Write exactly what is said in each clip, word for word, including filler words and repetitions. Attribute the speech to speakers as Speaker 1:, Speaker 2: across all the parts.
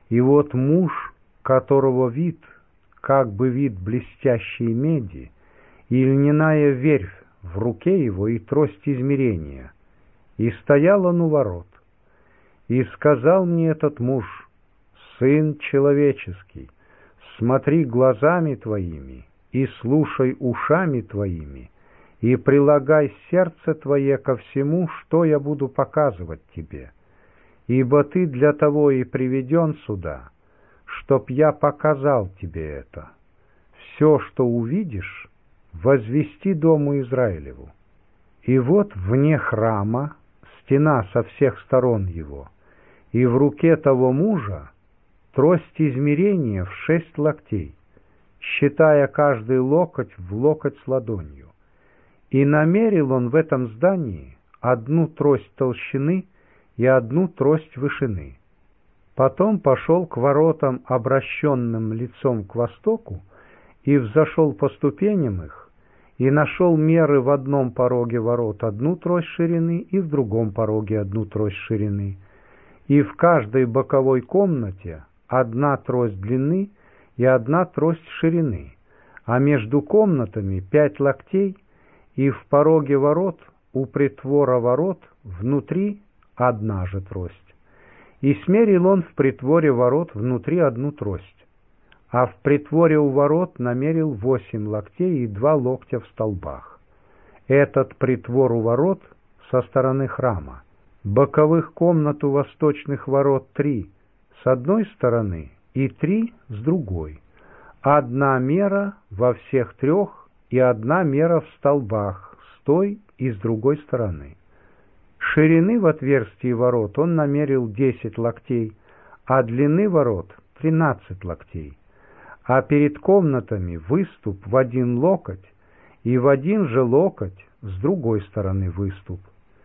Speaker 1: И вот муж, которого вид, как бы вид блестящей меди, и льняная верфь в руке его, и трость измерения, и стоял он у ворот. И сказал мне этот муж: сын человеческий, смотри глазами твоими, и слушай ушами твоими, и прилагай сердце твое ко всему, что я буду показывать тебе. Ибо ты для того и приведен сюда, чтоб я показал тебе это. Все, что увидишь, возвести дому Израилеву. И вот вне храма стена со всех сторон его, и в руке того мужа трость измерения в шесть локтей, считая каждый локоть в локоть с ладонью. И намерил он в этом здании одну трость толщины и одну трость вышины. Потом пошел к воротам, обращенным лицом к востоку, и взошел по ступеням их, и нашел меры в одном пороге ворот одну трость ширины, и в другом пороге одну трость ширины, и в каждой боковой комнате одна трость длины и одна трость ширины, а между комнатами пять локтей, и в пороге ворот, у притвора ворот, внутри одна же трость. И смерил он в притворе ворот внутри одну трость, а в притворе у ворот намерил восемь локтей и два локтя в столбах. Этот притвор у ворот со стороны храма. Боковых комнат у восточных ворот три с одной стороны и три с другой. Одна мера во всех трех и одна мера в столбах с той и с другой стороны. Ширины в отверстии ворот он намерил десять локтей, а длины ворот тринадцать локтей. А перед комнатами выступ в один локоть, и в один же локоть с другой стороны выступ.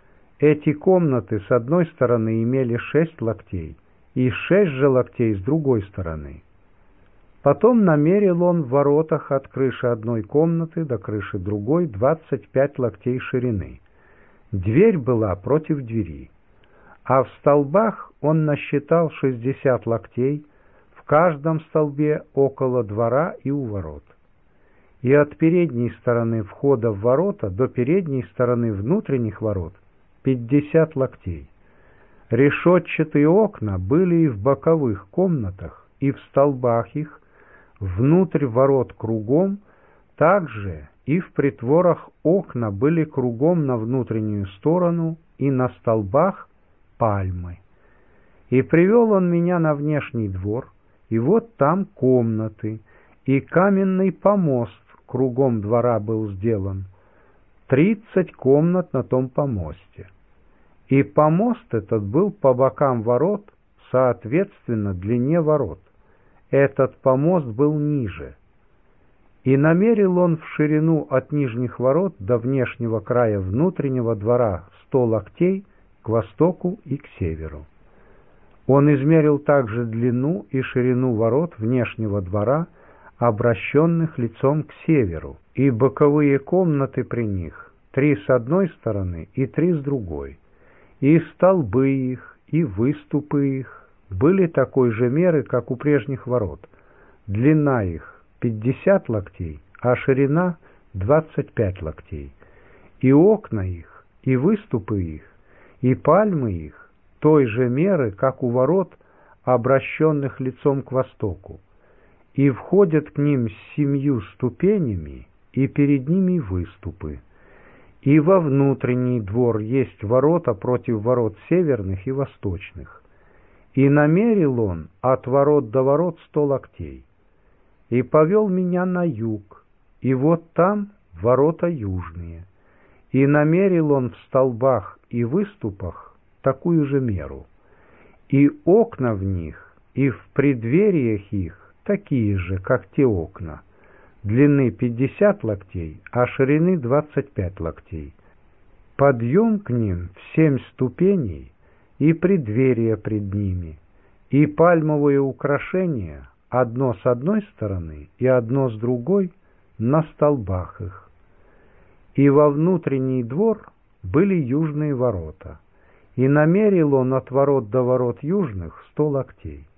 Speaker 1: Эти комнаты с одной стороны имели шесть локтей, и шесть же локтей с другой стороны. Потом намерил он в воротах от крыши одной комнаты до крыши другой двадцать пять локтей ширины. Дверь была против двери. А в столбах он насчитал шестьдесят локтей, в каждом столбе около двора и у ворот. И от передней стороны входа в ворота до передней стороны внутренних ворот пятьдесят локтей. Решетчатые окна были и в боковых комнатах, и в столбах их, внутрь ворот кругом, также и в притворах окна были кругом на внутреннюю сторону, и на столбах пальмы. И привел он меня на внешний двор, и вот там комнаты, и каменный помост кругом двора был сделан, тридцать комнат на том помосте. И помост этот был по бокам ворот, соответственно длине ворот. Этот помост был ниже. И намерил он в ширину от нижних ворот до внешнего края внутреннего двора сто локтей к востоку и к северу. Он измерил также длину и ширину ворот внешнего двора, обращенных лицом к северу, и боковые комнаты при них, три с одной стороны и три с другой, и столбы их, и выступы их были такой же меры, как у прежних ворот. Длина их пятьдесят локтей, а ширина двадцать пять локтей. И окна их, и выступы их, и пальмы их той же меры, как у ворот, обращенных лицом к востоку. И входят к ним с семью ступенями, и перед ними выступы. И во внутренний двор есть ворота против ворот северных и восточных. И намерил он от ворот до ворот сто локтей. И повел меня на юг, и вот там ворота южные. И намерил он в столбах и выступах такую же меру. И окна в них, и в преддвериях их такие же, как те окна, длины пятьдесят локтей, а ширины двадцать пять локтей. Подъем к ним в семь ступеней, и преддверия пред ними, и пальмовые украшения, одно с одной стороны и одно с другой, на столбах их. И во внутренний двор были южные ворота, и намерил он от ворот до ворот южных сто локтей.